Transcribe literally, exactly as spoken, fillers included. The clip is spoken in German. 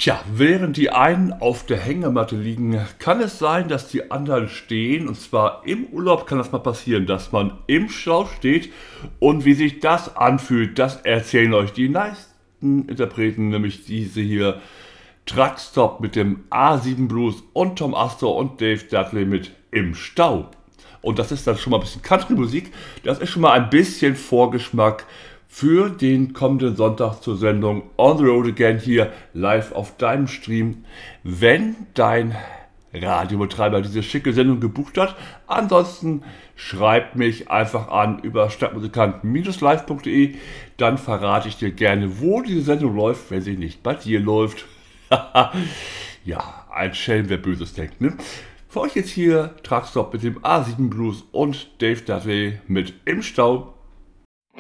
Tja, während die einen auf der Hängematte liegen, kann es sein, dass die anderen stehen. Und zwar im Urlaub kann das mal passieren, dass man im Stau steht. Und wie sich das anfühlt, das erzählen euch die meisten Interpreten, nämlich diese hier. Truckstop mit dem A sieben Blues und Tom Astor und Dave Dudley mit Im Stau. Und das ist dann schon mal ein bisschen Country-Musik. Das ist schon mal ein bisschen Vorgeschmack für den kommenden Sonntag zur Sendung On the Road Again hier live auf deinem Stream, wenn dein Radiobetreiber diese schicke Sendung gebucht hat. Ansonsten schreibt mich einfach an über stadtmusikant live punkt de, dann verrate ich dir gerne, wo diese Sendung läuft, wenn sie nicht bei dir läuft. Ja, ein Schelm, wer Böses denkt, ne? Für euch jetzt hier Truckstop mit dem A sieben Blues und Dave Dudley mit Im Stau.